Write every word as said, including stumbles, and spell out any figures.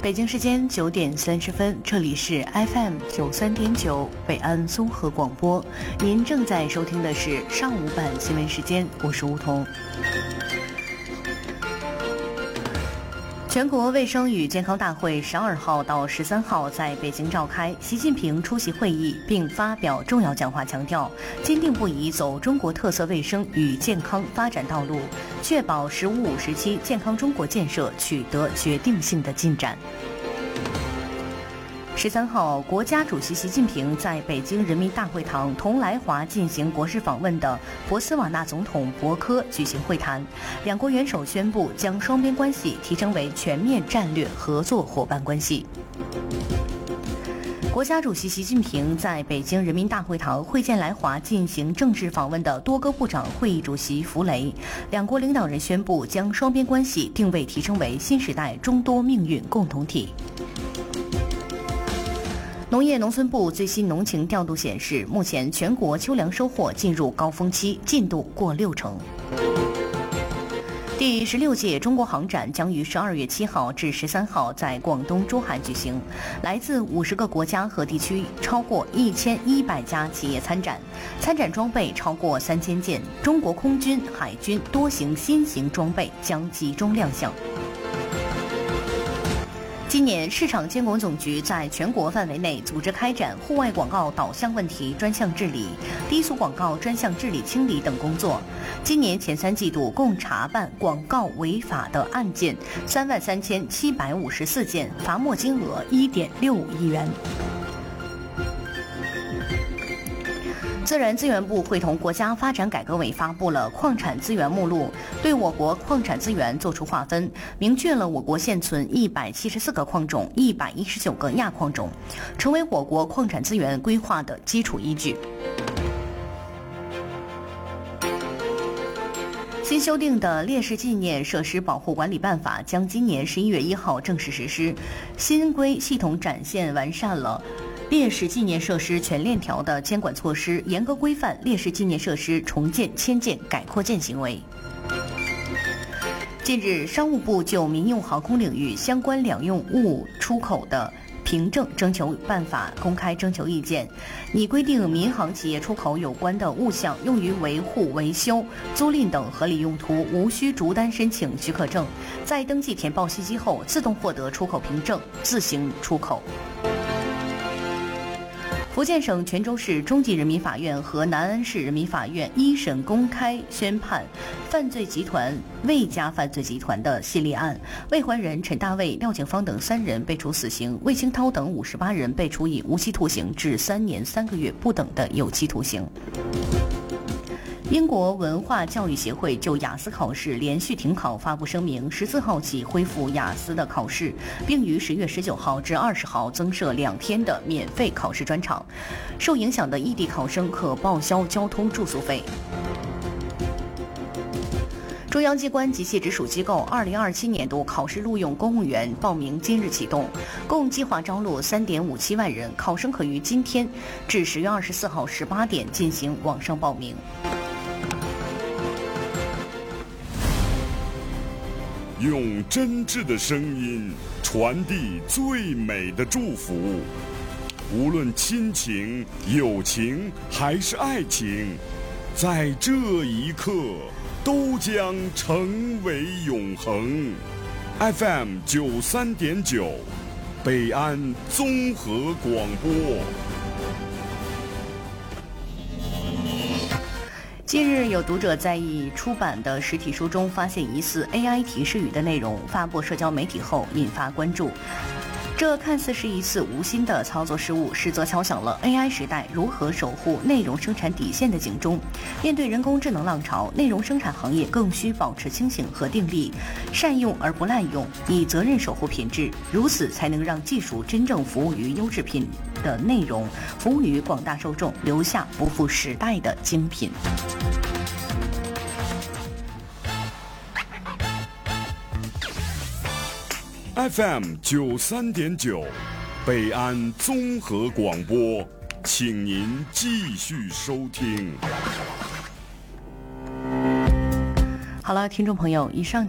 北京时间九点三十分，这里是 F M 九三点九北安综合广播，您正在收听的是上午版新闻时间，我是吴桐。全国卫生与健康大会十二号到十三号在北京召开，习近平出席会议并发表重要讲话，强调坚定不移走中国特色卫生与健康发展道路，确保“十五五”时期健康中国建设取得决定性的进展。十三号，国家主席习近平在北京人民大会堂同来华进行国事访问的博斯瓦纳总统博科举行会谈，两国元首宣布将双边关系提升为全面战略合作伙伴关系。国家主席习近平在北京人民大会堂会见来华进行正式访问的多个部长会议主席弗雷，两国领导人宣布将双边关系定位提升为新时代中多命运共同体。农业农村部最新农情调度显示，目前全国秋粮收获进入高峰期，进度过六成。第十六届中国航展将于十二月七号至十三号在广东珠海举行，来自五十个国家和地区超过一千一百家企业参展，参展装备超过三千件，中国空军、海军多型新型装备将集中亮相。今年，市场监管总局在全国范围内组织开展户外广告导向问题专项治理、低俗广告专项治理清理等工作。今年前三季度共查办广告违法的案件三万三千七百五十四件，罚没金额一点六五亿元。自然资源部会同国家发展改革委发布了矿产资源目录，对我国矿产资源作出划分，明确了我国现存一百七十四个矿种、一百一十九个亚矿种，成为我国矿产资源规划的基础依据。新修订的烈士纪念设施保护管理办法将今年十一月一号正式实施，新规系统展现完善了烈士纪念设施全链条的监管措施，严格规范烈士纪念设施重建、迁建、改扩建行为。近日，商务部就民用航空领域相关两用物出口的凭证征求办法公开征求意见，拟规定民航企业出口有关的物项用于维护、维修、租赁等合理用途，无需逐单申请许可证，在登记填报信息后自动获得出口凭证，自行出口。福建省泉州市中级人民法院和南安市人民法院一审公开宣判犯罪集团魏家犯罪集团的系列案，魏还人陈大卫、廖景芳等三人被处死刑，魏清涛等五十八人被处以无期徒刑至三年三个月不等的有期徒刑。英国文化教育协会就雅思考试连续停考发布声明，十四号起恢复雅思的考试，并于十月十九号至二十号增设两天的免费考试专场，受影响的异地考生可报销交通住宿费。中央机关及其直属机构二零二七年度考试录用公务员报名今日启动，共计划招录三点五七万人，考生可于今天至十月二十四号十八点进行网上报名。 用真挚的声音传递最美的祝福，无论亲情、友情还是爱情，在这一刻都将成为永恒。F M 九三点九，北安综合广播。 近日，有读者在已出版的实体书中发现疑似 A I 提示语的内容，发布社交媒体后引发关注。这看似是一次无心的操作失误，实则敲响了 A I 时代如何守护内容生产底线的警钟。面对人工智能浪潮，内容生产行业更需保持清醒和定力，善用而不滥用，以责任守护品质，如此才能让技术真正服务于优质品的内容，服务于广大受众，留下不负时代的精品。 F M 九三点九，北安综合广播，请您继续收听。 好了，听众朋友，以上